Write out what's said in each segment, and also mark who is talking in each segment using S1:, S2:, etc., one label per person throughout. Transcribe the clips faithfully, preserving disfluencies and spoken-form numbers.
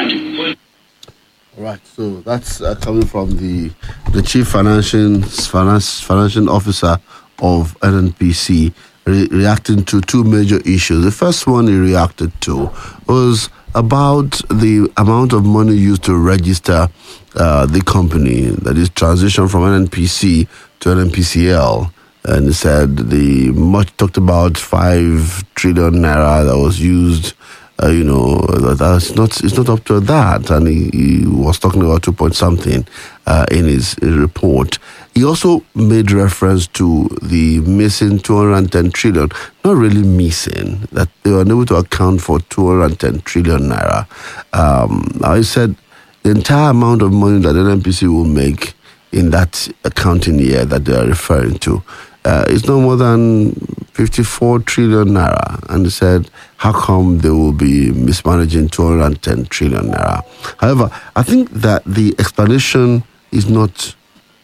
S1: Thank you.
S2: Right, so that's uh, coming from the the chief financial finance financial officer of N N P C, re- reacting to two major issues. The first one he reacted to was about the amount of money used to register uh, the company, that is transition from N N P C to N N P C L. And he said the much talked about five trillion naira that was used. Uh, you know, that that's not it's not up to that, and he, he was talking about two point something uh, in his report. He also made reference to the missing two hundred ten trillion, not really missing, that they were unable to account for two hundred ten trillion naira. Um, I said the entire amount of money that N N P C will make in that accounting year that they are referring to uh, is no more than fifty-four trillion naira. And he said, how come they will be mismanaging two hundred ten trillion naira? However, I think that the explanation is not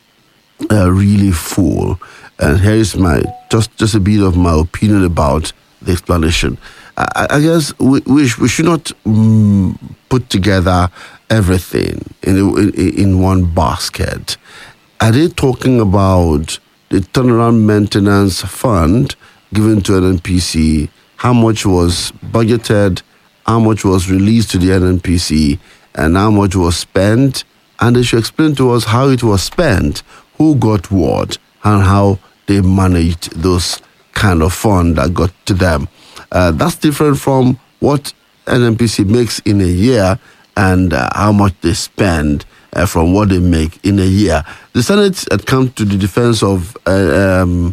S2: uh, really full. And here is my, just, just a bit of my opinion about the explanation. I, I guess we, we, sh- we should not um, put together everything in, in, in one basket. Are they talking about the turnaround maintenance fund given to N N P C? How much was budgeted, how much was released to the N N P C, and how much was spent? And they should explain to us how it was spent, who got what, and how they managed those kind of fund that got to them. Uh, that's different from what N N P C makes in a year and uh, how much they spend uh, from what they make in a year. The Senate had come to the defense of uh, um,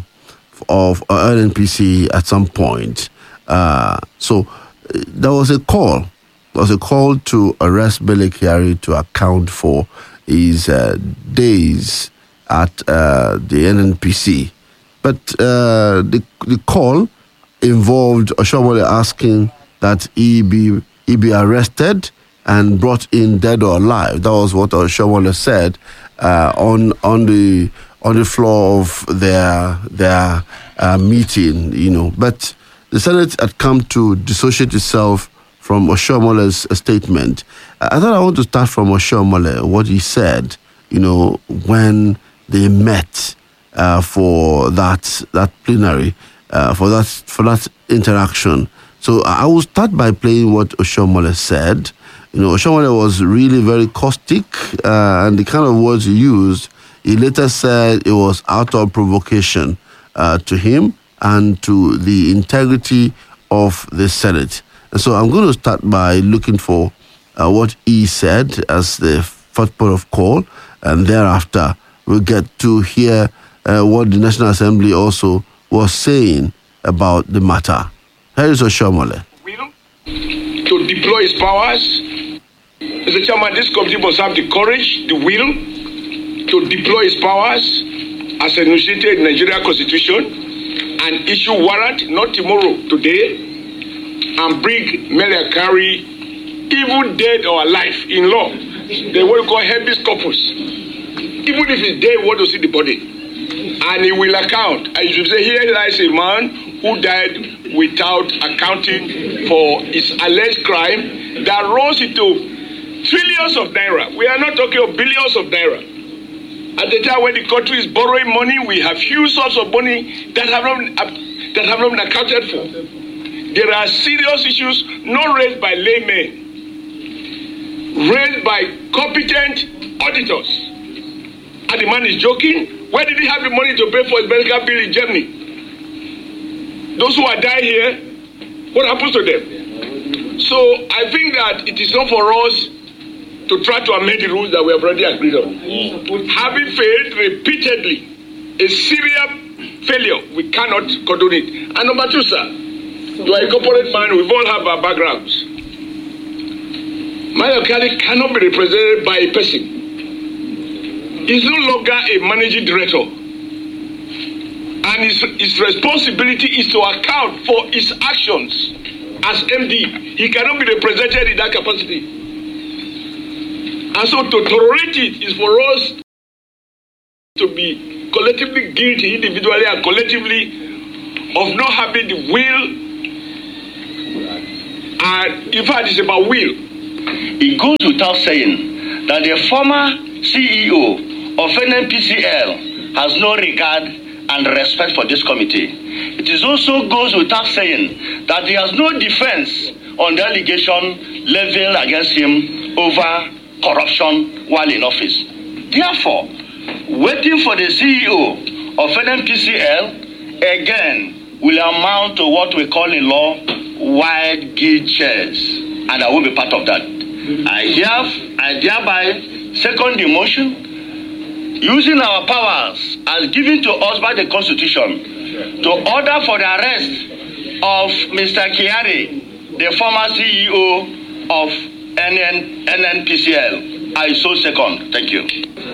S2: of uh, N N P C at some point. Uh, so uh, there was a call. There was a call to arrest Mele Kyari to account for his uh, days at uh, the N N P C. But uh, the the call involved Oshiomhole asking that he be he be arrested and brought in dead or alive. That was what Oshiomhole said uh, on on the on the floor of their their uh, meeting. You know, but the Senate had come to dissociate itself from Oshiomhole's statement. I thought I want to start from Oshiomhole, what he said. You know, when they met uh, for that that plenary, uh, for that for that interaction. So I will start by playing what Oshiomhole said. You know, Oshiomhole was really very caustic, uh, and the kind of words he used, he later said it was out of provocation uh, to him and to the integrity of the Senate. And so I'm going to start by looking for uh, what he said as the first point of call, and thereafter we'll get to hear uh, what the National Assembly also was saying about the matter. Here is Oshiomhole.
S3: Will to deploy his powers. Mister Chairman, this committee must have the courage, the will to deploy his powers as enunciated in the Nigerian Constitution and issue warrant, not tomorrow, today, and bring Mele Kyari, even dead or alive, in law. They what we call habeas corpus. Even if he's dead, we want to see the body. And he will account. As you say, here lies a man who died without accounting for his alleged crime that rose into trillions of naira. We are not talking of billions of naira. At the time when the country is borrowing money, we have huge sums of money that have not that have not been accounted for. There are serious issues not raised by laymen, raised by competent auditors. And the man is joking. Where did he have the money to pay for his medical bill in Germany? Those who are dying here, what happens to them? So I think that it is not for us to try to amend the rules that we have already agreed on. Mm. Having failed repeatedly, a serious failure, we cannot condone it. And number two, sir, you are a corporate man, we all have our backgrounds. Mele Kyari cannot be represented by a person. He's no longer a managing director. And his, his responsibility is to account for his actions as M D. He cannot be represented in that capacity. And so to tolerate it is for us to be collectively guilty, individually and collectively, of not having the will. And in fact, it's about will.
S1: it goes without saying that the former C E O of N N P C L has no regard and respect for this committee. It is also goes without saying that he has no defense on the allegation leveled against him over corruption while in office. Therefore, waiting for the C E O of N N P C L again will amount to what we call in law wide guild chairs, and I will be part of that. I have, I thereby second the motion, using our powers as given to us by the Constitution, to order for the arrest of Mister Kyari, the former C E O of N N P C L. I so second. Thank you.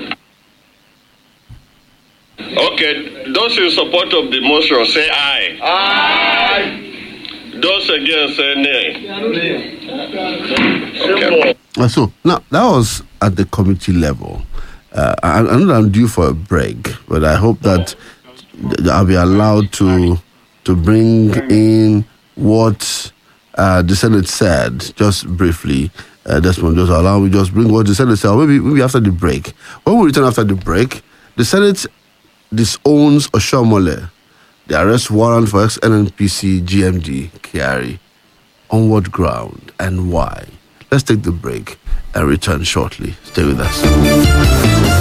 S1: Okay, those in support of the motion say aye. Aye. Those against say nay. Okay.
S2: Uh, So now that was at the committee level. Uh, I, I know I'm due for a break, but I hope that th- I'll be allowed to to bring in what uh, the Senate said just briefly. Uh, Desmond, just allow me just bring what the Senate said. Or maybe maybe after the break. When we return after the break, the Senate disowns Oshomole, the arrest warrant for ex-N N P C G M D Kyari. On what ground and why? Let's take the break and return shortly. Stay with us.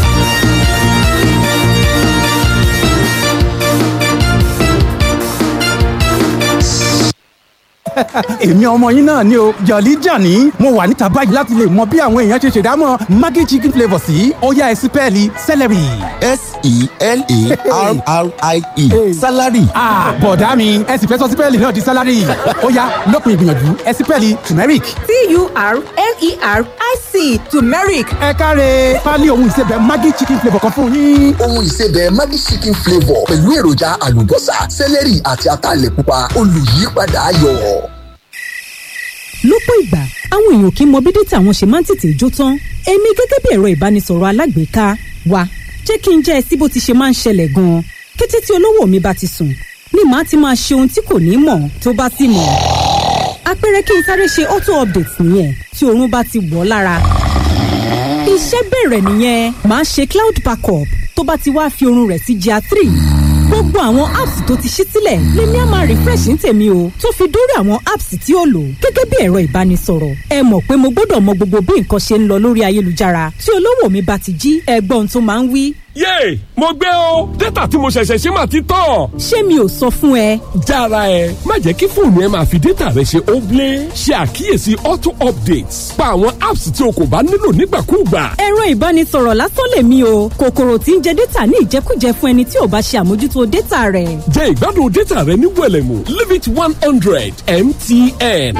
S4: èmi ọmọ yín náà ni o Jolly Johnny mo wà níta báyìí láti lè mọ bí àwọn èèyàn ṣe ṣèdámọ̀ Maggi chicken flavour sí ó yá ẹ sí pẹ́ẹ́lí celery.
S5: S E L A R R I E salary.
S4: ah bọ̀dá mi ẹ sì fẹ́ sọ sípẹ́ẹ̀lì náà di salary ó yá lópin ìgbìyànjú ẹ sípẹ́ẹ̀lì turmeric.
S6: T U R M E R I C turmeric.
S4: ẹ káre pálí ohun ìsebẹ̀ Maggi chicken flavour kan fún yín.
S5: Ohun ìsebẹ̀ Maggi chicken flavour pẹ̀lú èròjà àlùbọ́sà celery àti ataalẹ̀ pupa olùyípadà ayọ̀.
S7: lọ́pọ̀ ìgbà àwọn èèyàn kì í mọ bí dátà wọn ṣe máa ń tètè jó tán èmi gẹ́gẹ́ bí ẹ̀rọ ìbánisọ̀rọ̀ alágbèéká wa jẹ́ kí n jẹ́ ẹ sí bó ti ṣe máa ń ṣẹlẹ̀ gan-an kété tí olówó mi bá ti sùn ni màá ti máa ṣe ohun tí kò ní mọ̀ tó bá sì mọ̀ àpẹẹrẹ kí n sáré ṣe auto update nìyẹn tí oorun bá ti wọ̀ lára iṣẹ́ bẹ̀rẹ̀ nìyẹn màá ṣe cloud backup tó bá ti wá fi oorun rẹ̀ sí jà three gbogbo àwọn apps tó ti ṣí sílẹ̀ lèmi á máa refresh ní tèmi o tó fi dórí àwọn apps tí ó lò gẹ́gẹ́ bí ẹ̀rọ ìbánisọ̀rọ̀ ẹ mọ̀ pé mo gbọ́dọ̀ mọ gbogbo bí nǹkan ṣe ń lọ lórí ayélujára tí olówó mi bá ti jí ẹgbọ́n tó máa ń wí.
S8: yéè mo gbé o dátà tí mo ṣẹ̀ṣẹ̀ ṣe máa ti tán.
S7: ṣé mi ò sọ fún ẹ.
S8: jára ẹ má jẹ́ kí fóònù ẹ máa fi dátà rẹ ṣe óblé ṣe àkíyèsí auto updates pa àwọn apps tí o kò bá nílò nígbàkúùgbà.
S7: ẹ̀rọ ìbánisọ̀rọ̀ lásán lèmi o kòkòrò tí ń jẹ dátà ní ìjẹkújẹ fún ẹni tí ò bá ṣe àmójútó dátà rẹ̀.
S8: jẹ ìgbádùn dátà rẹ ní wẹ̀lẹ̀mú leave it one hundred M T N.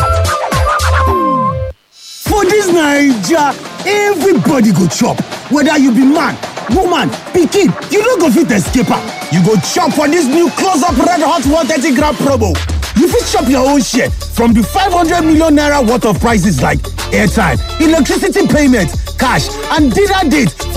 S4: For dis Naija, everybody go chop, whether you be man, woman, pikin, you no go fit escape am. You go chop for dis new close-up red hot one thirty gram promo. You fit chop your own share from the five hundred million naira worth of prices like airtime, electricity payment, cash, and dinner date